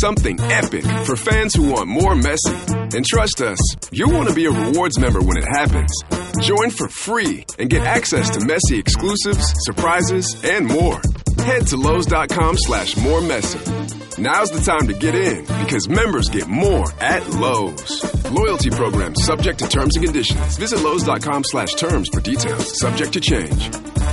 Something epic for fans who want more Messi. And trust us, you'll want to be a rewards member when it happens. Join for free and get access to Messi exclusives, surprises, and more. Head to Lowe's.com/moremessy. Now's the time to get in because members get more at Lowe's. Loyalty program subject to terms and conditions. Visit Lowe's.com/terms for details. Subject to change.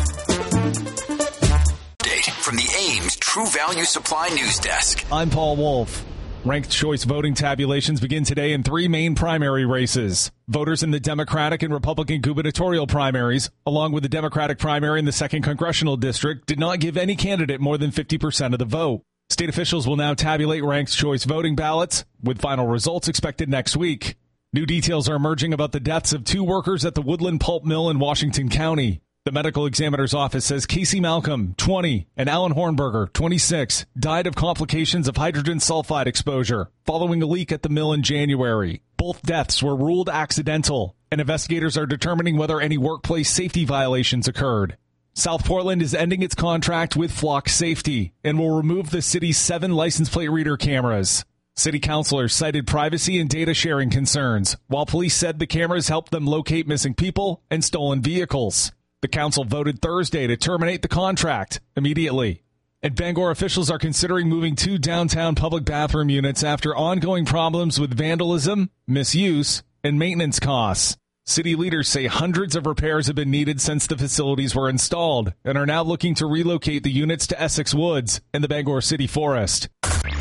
From the Ames True Value Supply News Desk. I'm Paul Wolf. Ranked choice voting tabulations begin today in 3 main primary races. Voters in the Democratic and Republican gubernatorial primaries, along with the Democratic primary in the 2nd Congressional District, did not give any candidate more than 50% of the vote. State officials will now tabulate ranked choice voting ballots, with final results expected next week. New details are emerging about the deaths of 2 workers at the Woodland Pulp Mill in Washington County. The medical examiner's office says Casey Malcolm, 20, and Alan Hornberger, 26, died of complications of hydrogen sulfide exposure following a leak at the mill in January. Both deaths were ruled accidental, and investigators are determining whether any workplace safety violations occurred. South Portland is ending its contract with Flock Safety and will remove the city's 7 license plate reader cameras. City councilors cited privacy and data sharing concerns, while police said the cameras helped them locate missing people and stolen vehicles. The council voted Thursday to terminate the contract immediately. And Bangor officials are considering moving 2 downtown public bathroom units after ongoing problems with vandalism, misuse, and maintenance costs. City leaders say hundreds of repairs have been needed since the facilities were installed and are now looking to relocate the units to Essex Woods and the Bangor City Forest.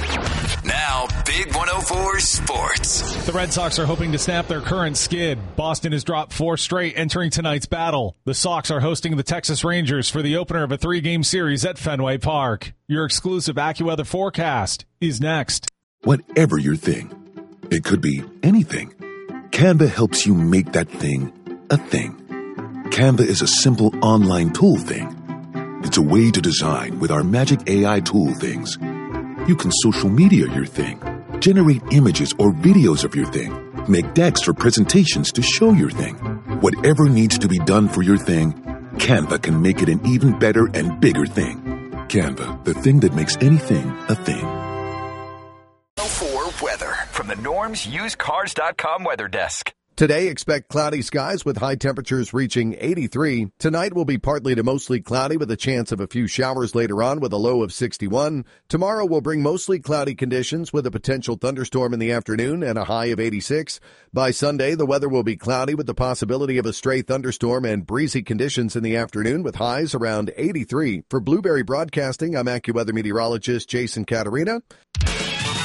Now, Big 104 Sports. The Red Sox are hoping to snap their current skid. Boston has dropped 4 straight entering tonight's battle. The Sox are hosting the Texas Rangers for the opener of a 3-game series at Fenway Park. Your exclusive AccuWeather forecast is next. Whatever your thing, it could be anything. Canva helps you make that thing a thing. Canva is a simple online tool thing. It's a way to design with our magic AI tool things. You can social media your thing, generate images or videos of your thing, make decks for presentations to show your thing. Whatever needs to be done for your thing, Canva can make it an even better and bigger thing. Canva, the thing that makes anything a thing. For weather from the NormsUsedCars.com weather desk. Today, expect cloudy skies with high temperatures reaching 83. Tonight will be partly to mostly cloudy with a chance of a few showers later on with a low of 61. Tomorrow will bring mostly cloudy conditions with a potential thunderstorm in the afternoon and a high of 86. By Sunday, the weather will be cloudy with the possibility of a stray thunderstorm and breezy conditions in the afternoon with highs around 83. For Blueberry Broadcasting, I'm AccuWeather meteorologist Jason Caterina.